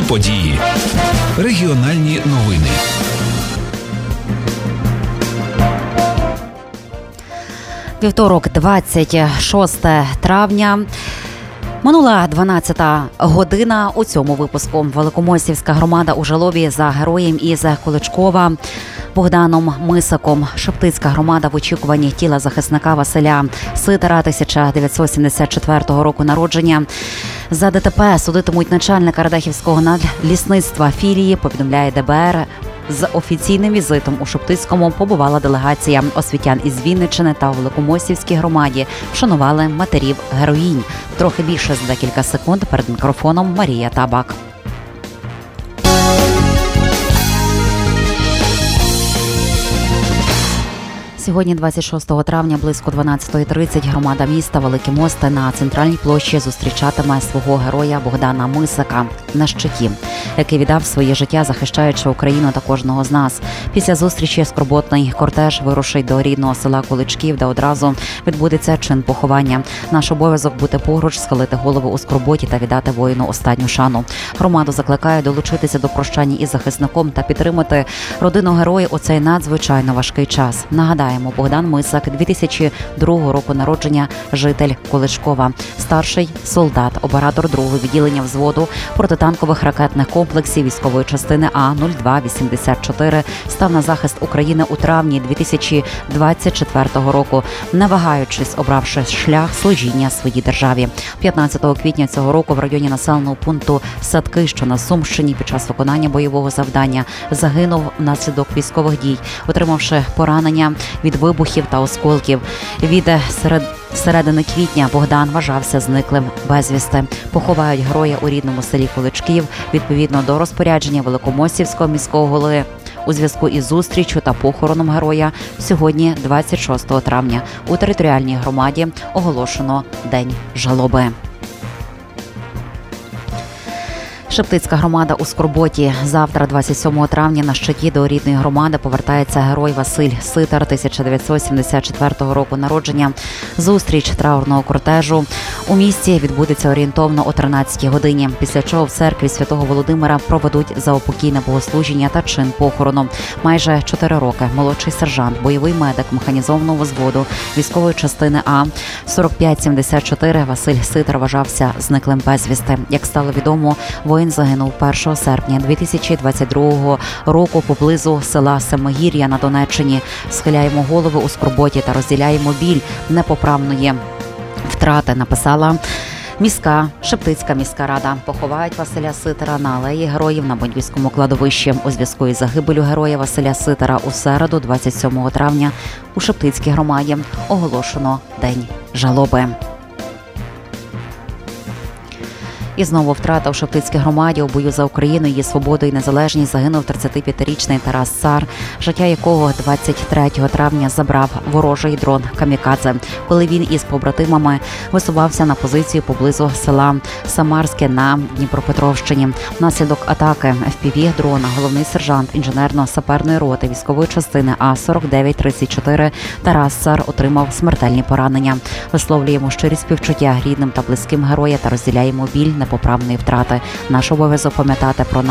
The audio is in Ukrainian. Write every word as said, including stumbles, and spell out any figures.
події. Регіональні новини. Вівторок, двадцять шосте травня. Минула дванадцята година. У цьому випуску Великомостівська громада у жалобі за героєм із Куличкова Богданом Мисаком. Шептицька громада в очікуванні тіла захисника Василя Ситара, тисяча дев'ятсот сімдесят четвертого року народження. За ДТП судитимуть начальника Радехівського надлісництва філії, повідомляє ДБР. З офіційним візитом у Шептицькому побувала делегація освітян із Вінниччини та у Великомостівській громаді вшанували матерів героїнь. Трохи більше за декілька секунд перед мікрофоном Марія Табак. Сьогодні, двадцять шостого травня, близько дванадцятої тридцять, громада міста Великі Мости на центральній площі зустрічатиме свого героя Богдана Мисака на щиті, який віддав своє життя, захищаючи Україну та кожного з нас. Після зустрічі скорботний кортеж вирушить до рідного села Куличків, де одразу відбудеться чин поховання. Наш обов'язок бути поруч, схилити голову у скорботі та віддати воїну останню шану. Громаду закликає долучитися до прощання із захисником та підтримати родину героя у цей надзвичайно важкий час. Нагадаю, Богдан Мисак, дві тисячі другого року народження, житель Куличкова, старший солдат, оператор другого відділення взводу протитанкових ракетних комплексів військової частини А нуль два вісімдесят чотири, став на захист України у травні дві тисячі двадцять четвертого року, не вагаючись, обравши шлях служіння своїй державі. п'ятнадцятого квітня цього року в районі населеного пункту Садки, що на Сумщині, під час виконання бойового завдання загинув внаслідок військових дій, отримавши поранення від вибухів та осколків. Від серед... середини квітня Богдан вважався зниклим безвісти. Поховають героя у рідному селі Куличків відповідно до розпорядження Великомостівського міського голови. У зв'язку із зустрічю та похороном героя сьогодні, двадцять шостого травня, у територіальній громаді оголошено День жалоби. Шептицька громада у скорботі. Завтра, двадцять сьомого травня, на щиті до рідної громади повертається герой Василь Ситар, тисяча дев'ятсот сімдесят четвертого року народження. Зустріч траурного кортежу у місті відбудеться орієнтовно о тринадцятій годині, після чого в церкві Святого Володимира проведуть заупокійне богослужіння та чин похорону. Майже чотири роки молодший сержант, бойовий медик механізованого взводу військової частини А сорок п'ять сімдесят чотири Василь Ситар вважався зниклим безвісти. Як стало відомо, воїн загинув першого серпня дві тисячі двадцять другого року поблизу села Семигір'я на Донеччині. Схиляємо голови у скорботі та розділяємо біль непоправної втрати, написала міська Шептицька міська рада. Поховають Василя Ситара на алеї героїв на Бандівському кладовищі. У зв'язку із загибелю героя Василя Ситара у середу, двадцять сьомого травня, у Шептицькій громаді оголошено День жалоби. І знову втрата у Шептицькій громаді. У бою за Україну, її свободу і незалежність загинув тридцятип'ятирічний Тарас Цар, життя якого двадцять третього травня забрав ворожий дрон «Камікадзе», коли він із побратимами висувався на позицію поблизу села Самарське на Дніпропетровщині. Внаслідок атаки еф пі ві-дрона головний сержант інженерно-саперної роти військової частини А сорок дев'ять тридцять чотири Тарас Цар отримав смертельні поранення. Висловлюємо щирі співчуття рідним та близьким героя та розділяємо біль непоправної втрати. Наш обов'язок пам'ятати про